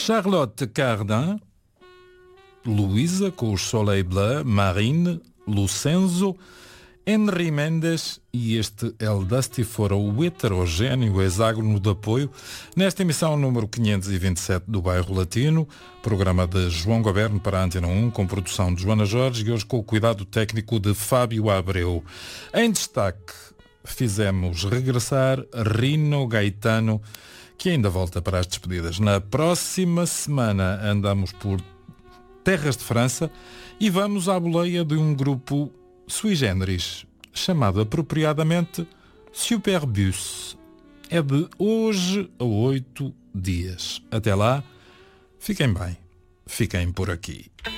Charlotte Cardin, Luísa com os Soleil Bleu, Marine, Lucenzo, Henry Mendes e este El Dusty fora o heterogéneo hexágono de apoio nesta emissão número 527 do Bairro Latino, programa de João Goberno para a Antena 1, com produção de Joana Jorge e hoje com o cuidado técnico de Fábio Abreu. Em destaque, fizemos regressar Rino Gaetano, que ainda volta para as despedidas. Na próxima semana andamos por terras de França e vamos à boleia de um grupo sui generis, chamado apropriadamente Superbus. É de hoje a 8 dias. Até lá, fiquem bem, fiquem por aqui.